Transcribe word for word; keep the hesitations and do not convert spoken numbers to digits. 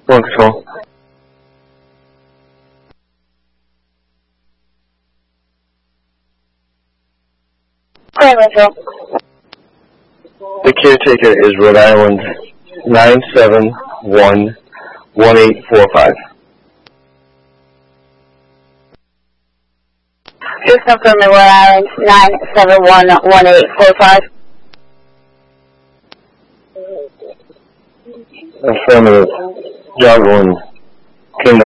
One control. The caretaker is Rhode Island nine seven one one eight four five. Just confirming Rhode Island nine seven one one eight four five. Affirmative. Jocelyn King